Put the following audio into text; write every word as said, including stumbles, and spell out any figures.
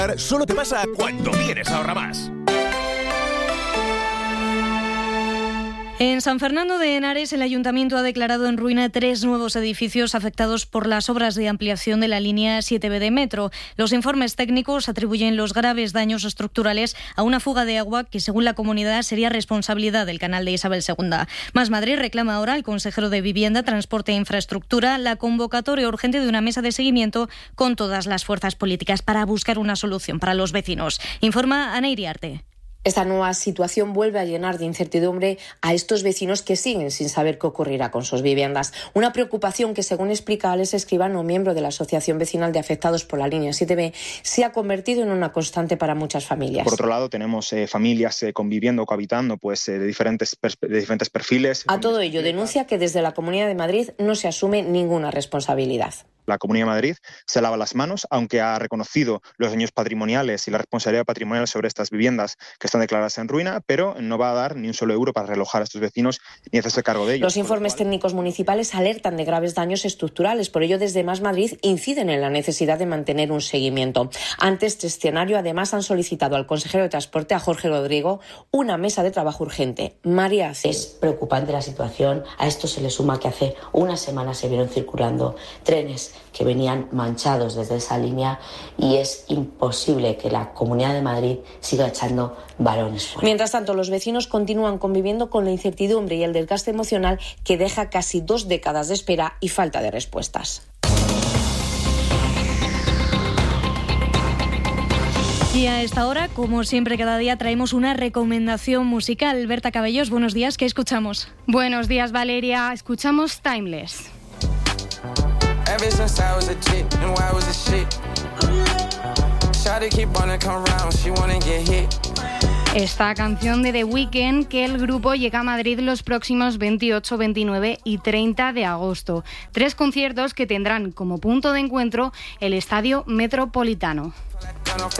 Solo te pasa cuando vienes a Ahorra Más. En San Fernando de Henares, el Ayuntamiento ha declarado en ruina tres nuevos edificios afectados por las obras de ampliación de la línea siete B de metro. Los informes técnicos atribuyen los graves daños estructurales a una fuga de agua que, según la comunidad, sería responsabilidad del canal de Isabel segunda. Más Madrid reclama ahora al consejero de Vivienda, Transporte e Infraestructura la convocatoria urgente de una mesa de seguimiento con todas las fuerzas políticas para buscar una solución para los vecinos. Informa Ana Iriarte. Esta nueva situación vuelve a llenar de incertidumbre a estos vecinos que siguen sin saber qué ocurrirá con sus viviendas. Una preocupación que, según explica Alex Escribano, miembro de la Asociación Vecinal de Afectados por la Línea siete B, se ha convertido en una constante para muchas familias. Por otro lado, tenemos eh, familias eh, conviviendo, cohabitando, pues eh, de, diferentes de diferentes perfiles. A todo ello, denuncia que desde la Comunidad de Madrid no se asume ninguna responsabilidad. La Comunidad de Madrid se lava las manos, aunque ha reconocido los daños patrimoniales y la responsabilidad patrimonial sobre estas viviendas que están declaradas en ruina, pero no va a dar ni un solo euro para realojar a estos vecinos ni hacerse cargo de ellos. Los informes técnicos municipales alertan de graves daños estructurales, por ello desde Más Madrid inciden en la necesidad de mantener un seguimiento. Ante este escenario, además, han solicitado al consejero de Transporte, a Jorge Rodrigo, una mesa de trabajo urgente. María C. Es preocupante la situación. A esto se le suma que hace una semana se vieron circulando trenes que venían manchados desde esa línea y es imposible que la Comunidad de Madrid siga echando balones fuera. Mientras tanto, los vecinos continúan conviviendo con la incertidumbre y el desgaste emocional que deja casi dos décadas de espera y falta de respuestas. Y a esta hora, como siempre cada día, traemos una recomendación musical. Berta Cabellos, buenos días, ¿qué escuchamos? Buenos días, Valeria, escuchamos Timeless. Ever since I was a chick, and why was a shit. Shawty keep wanna come round, she wanna get hit. Esta canción de The Weeknd, que el grupo llega a Madrid los próximos veintiocho, veintinueve y treinta de agosto. Tres conciertos que tendrán como punto de encuentro el Estadio Metropolitano.